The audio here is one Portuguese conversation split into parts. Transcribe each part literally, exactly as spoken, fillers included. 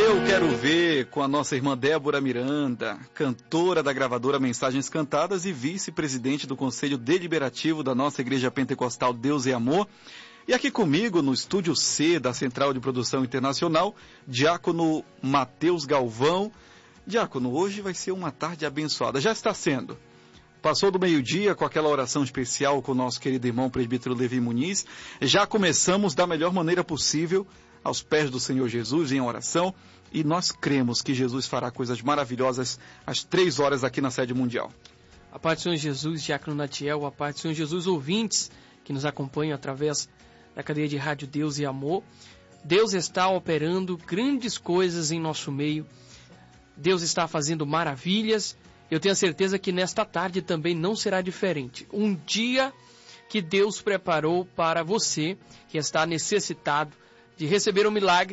Eu Quero Ver, com a nossa irmã Débora Miranda, cantora da gravadora Mensagens Cantadas e vice-presidente do Conselho Deliberativo da nossa Igreja Pentecostal Deus é Amor. E aqui comigo, no Estúdio C da Central de Produção Internacional, Diácono Matheus Galvão. Diácono, hoje vai ser uma tarde abençoada, já está sendo. Passou do meio-dia com aquela oração especial com o nosso querido irmão presbítero Levi Muniz. Já começamos da melhor maneira possível, aos pés do Senhor Jesus, em oração. E nós cremos que Jesus fará coisas maravilhosas às três horas aqui na sede mundial. A paz do Senhor Jesus, Diácono Natiel, a paz do Senhor Jesus, ouvintes que nos acompanham através da cadeia de Rádio Deus e Amor. Deus está operando grandes coisas em nosso meio. Deus está fazendo maravilhas. Eu tenho a certeza que nesta tarde também não será diferente. Um dia que Deus preparou para você, que está necessitado de receber um milagre,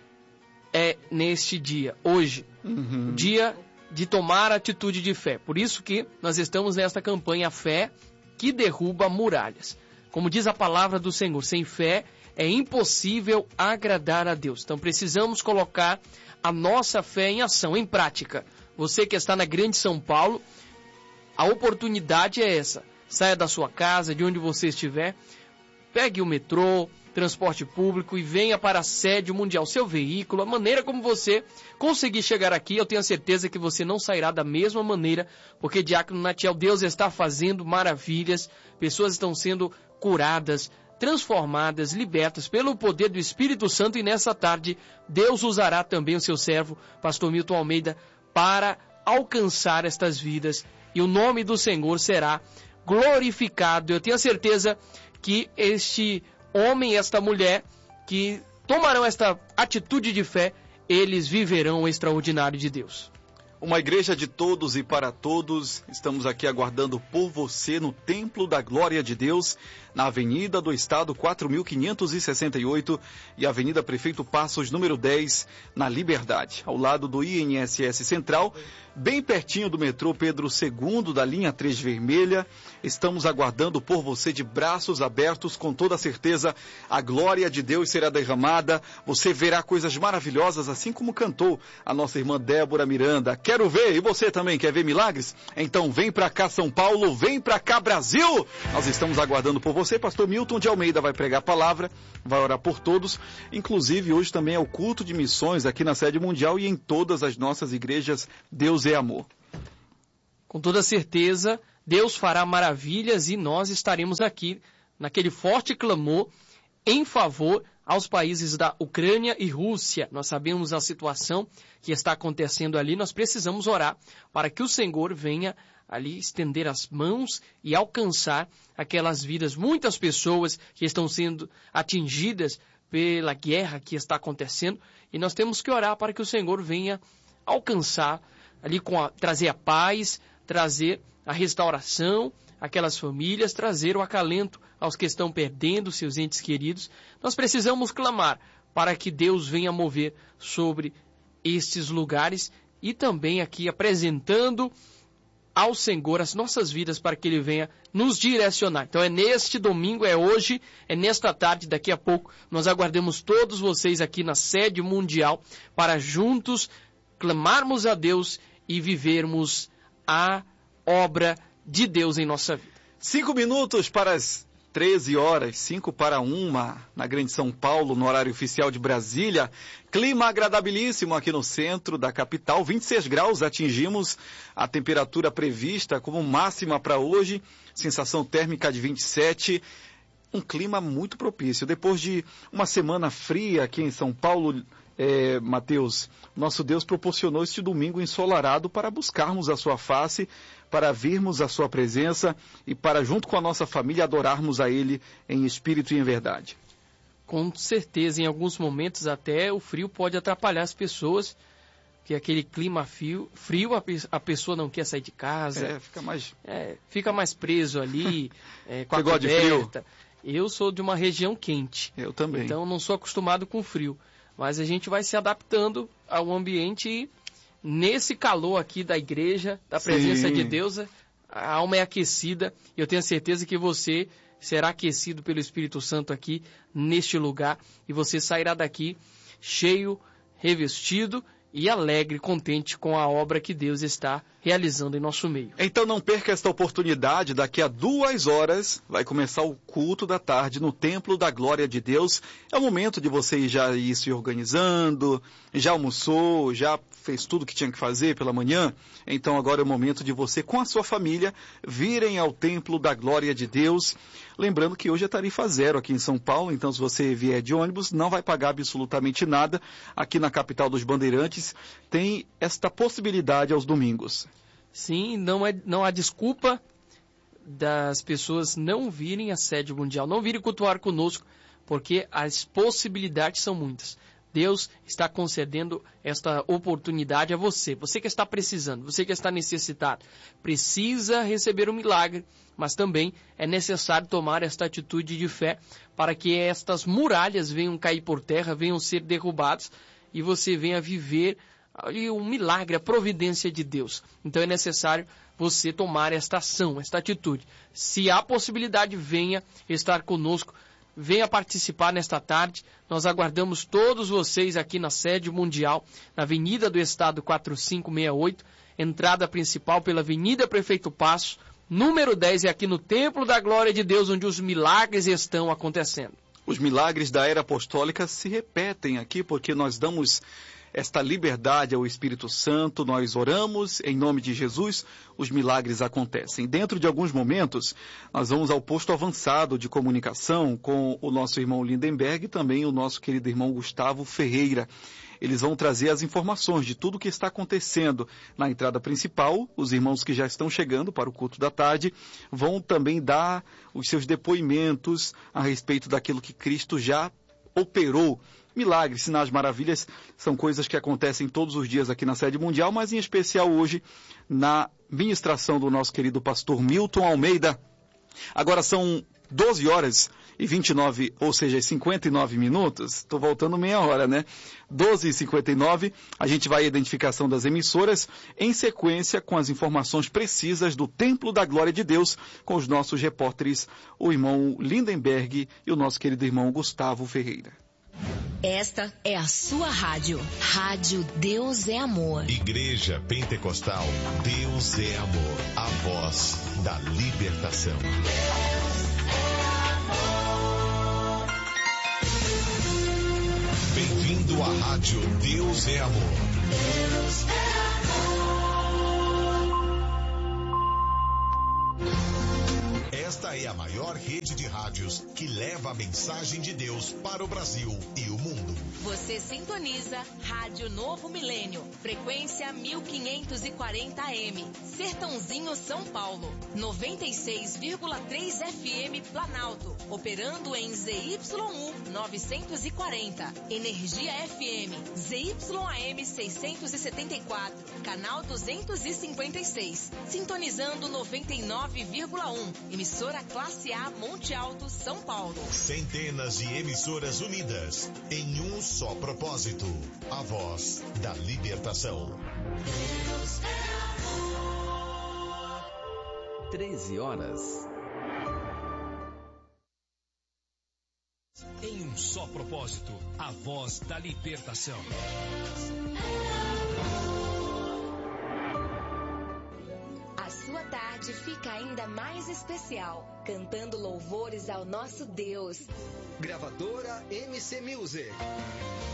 é neste dia, hoje. Uhum. Dia de tomar atitude de fé. Por isso que nós estamos nesta campanha Fé que Derruba Muralhas. Como diz a palavra do Senhor, sem fé é impossível agradar a Deus. Então precisamos colocar a nossa fé em ação, em prática. Você que está na Grande São Paulo, a oportunidade é essa. Saia da sua casa, de onde você estiver, pegue o metrô, transporte público e venha para a sede mundial. Seu veículo, a maneira como você conseguir chegar aqui, eu tenho a certeza que você não sairá da mesma maneira, porque Diácono Natiel, Deus está fazendo maravilhas, pessoas estão sendo curadas, transformadas, libertas pelo poder do Espírito Santo, e nessa tarde Deus usará também o seu servo, pastor Milton Almeida, para alcançar estas vidas, e o nome do Senhor será glorificado. Eu tenho a certeza que este homem e esta mulher que tomarão esta atitude de fé, eles viverão o extraordinário de Deus. Uma igreja de todos e para todos, estamos aqui aguardando por você no Templo da Glória de Deus, na Avenida do Estado quatro mil quinhentos e sessenta e oito e Avenida Prefeito Passos, número dez, na Liberdade, ao lado do I N S S Central, bem pertinho do metrô Pedro segundo, da linha três vermelha. Estamos aguardando por você de braços abertos, com toda certeza a glória de Deus será derramada, você verá coisas maravilhosas, assim como cantou a nossa irmã Débora Miranda. Quero ver, e você também quer ver milagres? Então vem pra cá São Paulo, vem pra cá Brasil! Nós estamos aguardando por você. Pastor Milton de Almeida vai pregar a palavra, vai orar por todos, inclusive hoje também é o culto de missões aqui na sede mundial e em todas as nossas igrejas. Deus é amor. Com toda certeza, Deus fará maravilhas e nós estaremos aqui naquele forte clamor em favor aos países da Ucrânia e Rússia. Nós sabemos a situação que está acontecendo ali, nós precisamos orar para que o Senhor venha ali estender as mãos e alcançar aquelas vidas. Muitas pessoas que estão sendo atingidas pela guerra que está acontecendo, e nós temos que orar para que o Senhor venha alcançar ali, com a, trazer a paz, trazer a restauração àquelas famílias, trazer o acalento aos que estão perdendo seus entes queridos. Nós precisamos clamar para que Deus venha mover sobre estes lugares e também aqui apresentando ao Senhor as nossas vidas para que Ele venha nos direcionar. Então é neste domingo, é hoje, é nesta tarde, daqui a pouco, nós aguardamos todos vocês aqui na sede mundial para juntos clamarmos a Deus e vivermos a obra de Deus em nossa vida. Cinco minutos para as treze horas, cinco para uma, na Grande São Paulo, no horário oficial de Brasília. Clima agradabilíssimo aqui no centro da capital, vinte e seis graus, atingimos a temperatura prevista como máxima para hoje, sensação térmica de vinte e sete, um clima muito propício. Depois de uma semana fria aqui em São Paulo, é, Mateus, nosso Deus proporcionou este domingo ensolarado para buscarmos a sua face, para virmos a sua presença e para, junto com a nossa família, adorarmos a Ele em espírito e em verdade. Com certeza, em alguns momentos até o frio pode atrapalhar as pessoas, que aquele clima frio, frio a, a pessoa não quer sair de casa. É, fica mais... É, fica mais preso ali, é, com Você a gosta de frio? Eu sou de uma região quente. Eu também. Então não sou acostumado com frio. Mas a gente vai se adaptando ao ambiente e nesse calor aqui da igreja, da presença Sim. de Deus, a alma é aquecida. E eu tenho certeza que você será aquecido pelo Espírito Santo aqui, neste lugar. E você sairá daqui cheio, revestido e alegre, contente com a obra que Deus está realizando em nosso meio. Então não perca esta oportunidade, daqui a duas horas vai começar o culto da tarde no Templo da Glória de Deus. É o momento de você já ir se organizando, já almoçou, já fez tudo que tinha que fazer pela manhã. Então agora é o momento de você com a sua família virem ao Templo da Glória de Deus. Lembrando que hoje é tarifa zero aqui em São Paulo, então se você vier de ônibus não vai pagar absolutamente nada. Aqui na capital dos Bandeirantes tem esta possibilidade aos domingos. Sim, não, é, não há desculpa das pessoas não virem à sede mundial, não virem cultuar conosco, porque as possibilidades são muitas. Deus está concedendo esta oportunidade a você, você que está precisando, você que está necessitado. Precisa receber um milagre, mas também é necessário tomar esta atitude de fé para que estas muralhas venham cair por terra, venham ser derrubadas e você venha viver ali um milagre, a providência de Deus. Então é necessário você tomar esta ação, esta atitude. Se há possibilidade, venha estar conosco, venha participar nesta tarde. Nós aguardamos todos vocês aqui na sede mundial, na Avenida do Estado quatro cinco seis oito, entrada principal pela Avenida Prefeito Passo, número dez, é aqui no Templo da Glória de Deus, onde os milagres estão acontecendo. Os milagres da era apostólica se repetem aqui, porque nós damos esta liberdade ao Espírito Santo, nós oramos em nome de Jesus, os milagres acontecem. Dentro de alguns momentos, nós vamos ao posto avançado de comunicação com o nosso irmão Lindenberg e também o nosso querido irmão Gustavo Ferreira. Eles vão trazer as informações de tudo o que está acontecendo na entrada principal. Os irmãos que já estão chegando para o culto da tarde vão também dar os seus depoimentos a respeito daquilo que Cristo já operou. Milagres, sinais, maravilhas são coisas que acontecem todos os dias aqui na sede mundial, mas em especial hoje na ministração do nosso querido pastor Milton Almeida. Agora são doze horas e vinte e nove, ou seja, cinquenta e nove minutos. Estou voltando meia hora, né? doze e cinquenta e nove, a gente vai à identificação das emissoras, em sequência com as informações precisas do Templo da Glória de Deus, com os nossos repórteres, o irmão Lindenberg e o nosso querido irmão Gustavo Ferreira. Esta é a sua rádio. Rádio Deus é Amor. Igreja Pentecostal Deus é Amor. A voz da libertação. Bem-vindo à Rádio Deus é Amor. Deus é amor. Esta é a maior rede de rádios que leva a mensagem de Deus para o Brasil e o mundo. Você sintoniza Rádio Novo Milênio, frequência mil quinhentos e quarenta A M, Sertãozinho, São Paulo, noventa e seis vírgula três F M Planalto, operando em Z Y U novecentos e quarenta, Energia F M, Z Y A M seiscentos e setenta e quatro, canal duzentos e cinquenta e seis, sintonizando noventa e nove vírgula um, emissora Classe A Monte Alto, São Paulo. Centenas de emissoras unidas em um só propósito, a voz da libertação. Deus é amor. treze horas. Em um só propósito, a voz da libertação. A sua tarde fica ainda mais especial, cantando louvores ao nosso Deus. Gravadora M C Music.